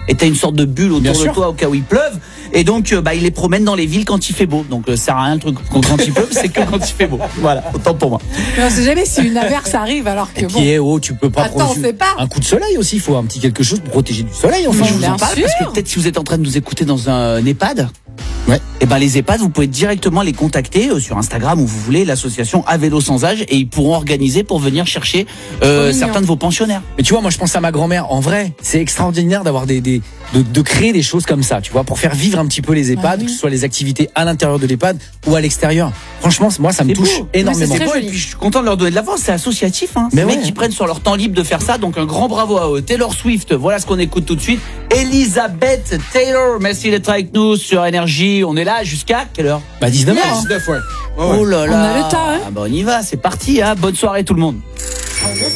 et t'as une sorte de bulle Bien autour de sûr. toi au cas où il pleuve. Et donc, il les promène dans les villes quand il fait beau. Donc, ça sert à rien le truc quand il pleut, c'est que quand il fait beau. Voilà, autant pour moi. Mais on sait jamais si une averse arrive alors que Et puis, tu peux pas Attends, on sait pas. un coup de soleil aussi, il faut un petit quelque chose pour protéger du soleil, enfin. Non, Je vous bien en parle sûr. parce que peut-être si vous êtes en train de nous écouter dans un EHPAD, Ouais. et les EHPAD, vous pouvez directement les contacter sur Instagram où vous voulez, l'association À Vélo Sans Âge, et ils pourront organiser pour venir chercher certains de vos pensionnaires. Mais tu vois, moi je pense à ma grand-mère. En vrai, c'est extraordinaire d'avoir de créer des choses comme ça, tu vois, pour faire vivre un petit peu les EHPAD, oui. que ce soit les activités à l'intérieur de l'EHPAD ou à l'extérieur. Franchement, moi ça me C'est touche beau. énormément. Oui, C'est beau, joli. et puis je suis content de leur donner de l'avance, c'est associatif, hein. Mais Ces mecs ouais. qui prennent sur leur temps libre de faire ça, donc un grand bravo à eux. Taylor Swift, voilà ce qu'on écoute tout de suite. Elizabeth Taylor, merci d'être avec nous sur Énergie. On est là jusqu'à quelle heure? 19 Yes. ans. 19, ouais. Oh là là. On a le temps, hein. On y va, c'est parti, hein. Bonne soirée tout le monde.